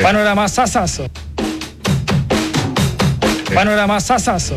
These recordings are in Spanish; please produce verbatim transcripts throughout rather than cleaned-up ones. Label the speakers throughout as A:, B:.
A: Panorama sasazo. Panorama sasazo.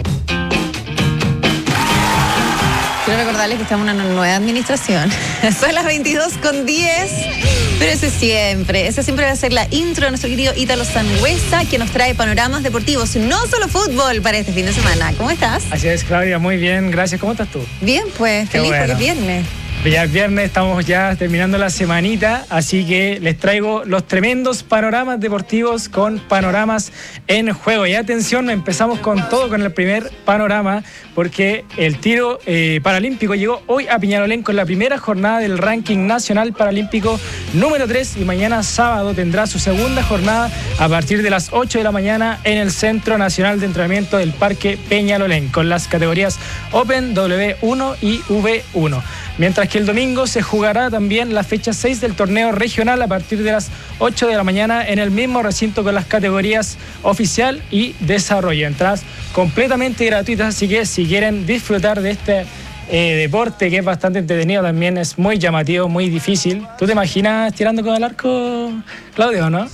B: Quiero recordarles que estamos en una nueva administración. Son las veintidós con diez. Pero ese siempre, ese siempre va a ser la intro de nuestro querido Ítalo Sangüesa, que nos trae panoramas deportivos, no solo fútbol, para este fin de semana. ¿Cómo estás?
A: Así es, Claudia, muy bien, gracias. ¿Cómo estás tú?
B: Bien, pues,
A: Qué
B: feliz
A: bueno.
B: porque es viernes.
A: Ya es viernes, estamos ya terminando la semanita, así que les traigo los tremendos panoramas deportivos con panoramas en juego. Y atención, empezamos con todo con el primer panorama, porque el tiro eh, paralímpico llegó hoy a Peñalolén con la primera jornada del ranking nacional paralímpico número tres, y mañana sábado tendrá su segunda jornada a partir de las ocho de la mañana en el Centro Nacional de Entrenamiento del Parque Peñalolén, con las categorías Open, W uno y V uno. Mientras que el domingo se jugará también la fecha seis del torneo regional a partir de las ocho de la mañana en el mismo recinto con las categorías oficial y desarrollo. Entradas completamente gratuitas, así que si quieren disfrutar de este eh, deporte que es bastante entretenido, también es muy llamativo, muy difícil. ¿Tú te imaginas tirando con el arco, Claudio, o no?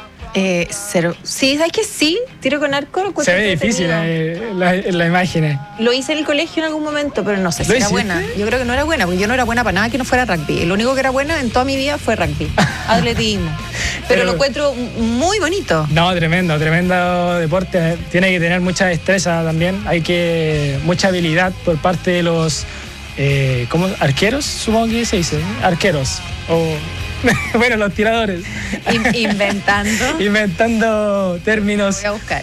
B: Eh, cero. Sí, ¿sabes que sí? Tiro con arco.
A: Se ve difícil eh, la, la imagen.
B: Lo hice en el colegio en algún momento, pero no sé si
A: ¿Lo
B: era
A: hiciste?
B: buena. Yo creo que no era buena, porque yo no era buena para nada que no fuera rugby. Lo único que era buena en toda mi vida fue rugby, atletismo. Pero, pero lo encuentro muy bonito.
A: No, tremendo, tremendo deporte. Tiene que tener mucha destreza también. Hay que mucha habilidad por parte de los eh, ¿cómo? Arqueros, supongo que se dice, arqueros o bueno, los tiradores.
B: In- inventando.
A: Inventando términos.
B: Voy a buscar.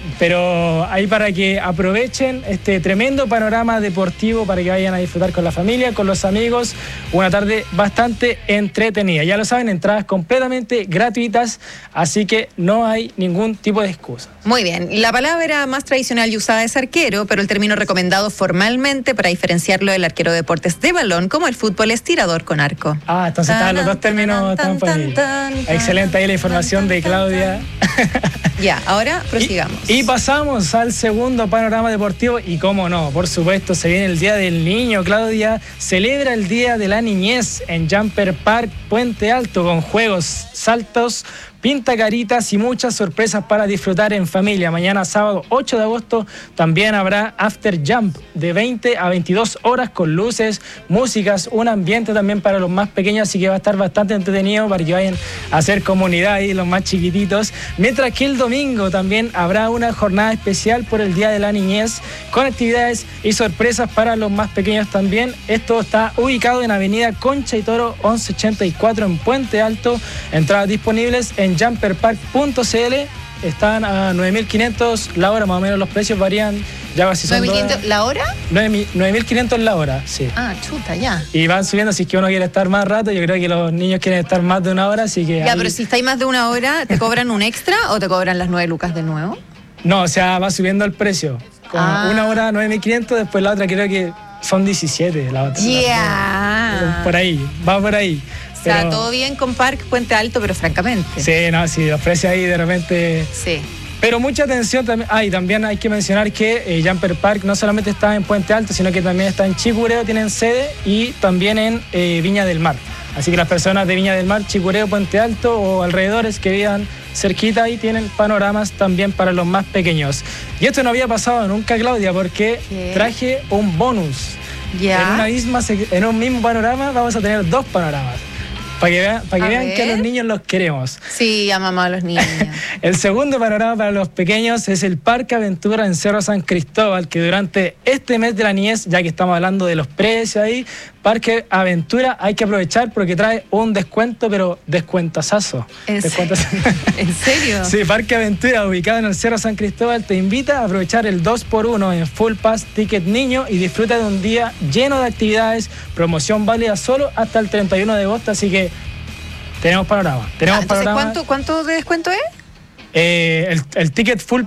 A: Pero ahí para que aprovechen este tremendo panorama deportivo, para que vayan a disfrutar con la familia, con los amigos, una tarde bastante entretenida. Ya lo saben, entradas completamente gratuitas, así que no hay ningún tipo de excusa.
B: Muy bien, la palabra más tradicional y usada es arquero, pero el término recomendado formalmente para diferenciarlo del arquero de deportes de balón, como el fútbol, es tirador con arco.
A: Ah, entonces estaban los dos términos tan fáciles. Excelente ahí la información de Claudia.
B: Ya, ahora prosigamos.
A: Y, y pasamos al segundo panorama deportivo, y cómo no, por supuesto, se viene el Día del Niño. Claudia celebra el Día de la Niñez en Jumper Park Puente Alto, con juegos, saltos, pintacaritas y muchas sorpresas para disfrutar en familia. Mañana sábado ocho de agosto también habrá After Jump de veinte a veintidós horas, con luces, músicas, un ambiente también para los más pequeños, así que va a estar bastante entretenido para que vayan a hacer comunidad ahí los más chiquititos. Mientras que el domingo también habrá una jornada especial por el Día de la Niñez, con actividades y sorpresas para los más pequeños también. Esto está ubicado en Avenida Concha y Toro once ochenta y cuatro en Puente Alto. Entradas disponibles en jumper park punto c l. Están a nueve mil quinientos la hora, más o menos los precios varían. Ya si son
B: ¿nueve mil quinientos la hora?
A: nueve mil quinientos la hora, sí.
B: Ah, chuta, ya.
A: Y van subiendo si es que uno quiere estar más rato. Yo creo que los niños quieren estar más de una hora, así que...
B: Ya,
A: ahí...
B: pero si estáis más de una hora, ¿te cobran un extra o te cobran las nueve lucas de nuevo?
A: No, o sea, va subiendo el precio. Con
B: Ah.
A: una hora nueve mil quinientos, después la otra creo que son diecisiete. La otra.
B: Ya.
A: Yeah. Por ahí, va por ahí.
B: O sea,
A: Pero...
B: todo bien con Parque Puente Alto, pero francamente.
A: Sí, no, sí, los precios ahí de repente...
B: Sí.
A: Pero mucha atención también. Ah, y también hay que mencionar que eh, Jumper Park no solamente está en Puente Alto, sino que también está en Chicureo, tienen sede, y también en eh, Viña del Mar. Así que las personas de Viña del Mar, Chicureo, Puente Alto o alrededores que vivan cerquita ahí tienen panoramas también para los más pequeños. Y esto no había pasado nunca, Claudia, porque
B: ¿Qué?
A: traje un bonus.
B: Ya.
A: En, una misma, en un mismo panorama vamos a tener dos panoramas. Para que, vean, para que
B: A
A: vean
B: ver.
A: que a los niños los queremos.
B: Sí, amamos a los niños.
A: El segundo panorama para los pequeños es el Parque Aventura en Cerro San Cristóbal, que durante este mes de la niñez, ya que estamos hablando de los precios ahí, Parque Aventura hay que aprovechar porque trae un descuento, pero descuentazazo.
B: ¿En
A: Descuentazazo.
B: ¿En serio?
A: Sí, Parque Aventura, ubicado en el Cerro San Cristóbal, te invita a aprovechar el dos por uno en Full Pass Ticket Niño y disfruta de un día lleno de actividades, promoción válida solo hasta el treinta y uno de agosto, así que tenemos panorama. Tenemos
B: Ah, entonces,
A: panorama.
B: ¿cuánto, ¿cuánto de descuento es?
A: Eh, el, el ticket Full